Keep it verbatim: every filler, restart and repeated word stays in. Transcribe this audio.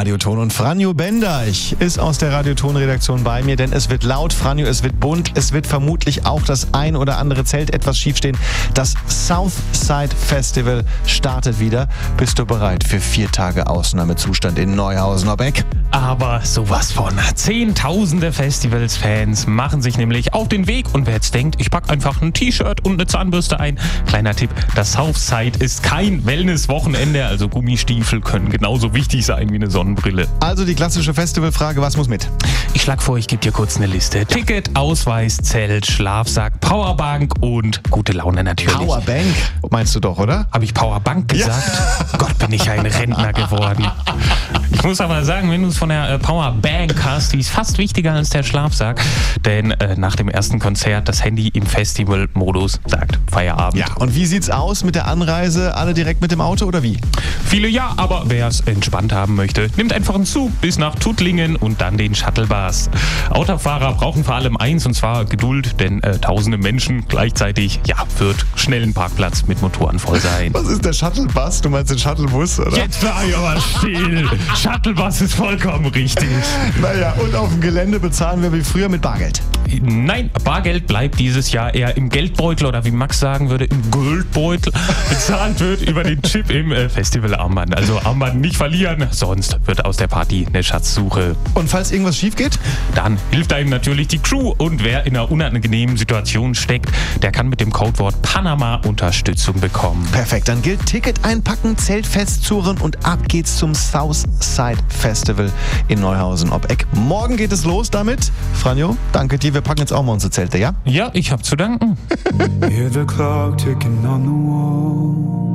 Radioton. Und Franjo Bendeich ist aus der Radioton-Redaktion bei mir, denn es wird laut, Franjo, es wird bunt, es wird vermutlich auch das ein oder andere Zelt etwas schiefstehen. Das Southside Festival startet wieder. Bist du bereit für vier Tage Ausnahmezustand in Neuhausen-Obbeck? Aber sowas von. Zehntausende Festivals-Fans machen sich nämlich auf den Weg. Und wer jetzt denkt, ich packe einfach ein T-Shirt und eine Zahnbürste ein. Kleiner Tipp, das Southside ist kein Wellness-Wochenende. Also Gummistiefel können genauso wichtig sein wie eine Sonnenbrille. Also die klassische Festivalfrage, was muss mit? Ich schlage vor, ich gebe dir kurz eine Liste. Ticket, Ausweis, Zelt, Schlafsack, Powerbank und gute Laune natürlich. Powerbank? Meinst du doch, oder? Habe ich Powerbank gesagt? Ja. Gott, bin ich ein Rentner geworden. Ich muss aber sagen, wenn du es von der äh, Powerbank hast, die ist fast wichtiger als der Schlafsack. Denn äh, nach dem ersten Konzert das Handy im Festival-Modus sagt Feierabend. Ja, und wie sieht's aus mit der Anreise? Alle direkt mit dem Auto oder wie? Viele ja, aber wer es entspannt haben möchte, nimmt einfach einen Zug bis nach Tuttlingen und dann den Shuttlebus. Autofahrer brauchen vor allem eins, und zwar Geduld, denn äh, tausende Menschen gleichzeitig, ja, wird schnell ein Parkplatz mit Motoren voll sein. Was ist der Shuttlebus? Du meinst den Shuttlebus, oder? Jetzt war ich aber still. Shuttlebus ist vollkommen richtig. Naja, und auf dem Gelände bezahlen wir wie früher mit Bargeld. Nein, Bargeld bleibt dieses Jahr eher im Geldbeutel oder wie Max sagen würde, im Goldbeutel. Bezahlt wird über den Chip im äh, Festivalarmband. Also Armband nicht verlieren, sonst wird aus der Party eine Schatzsuche. Und falls irgendwas schief geht? Dann hilft einem natürlich die Crew. Und wer in einer unangenehmen Situation steckt, der kann mit dem Codewort Panama Unterstützung bekommen. Perfekt, dann gilt Ticket einpacken, Zelt festzurren und ab geht's zum Southside Festival in Neuhausen-Obbeck. Morgen geht es los damit. Franjo, danke dir. Wir packen jetzt auch mal unsere Zelte, ja? Ja, ich hab zu danken. Hear the clock ticking on the wall.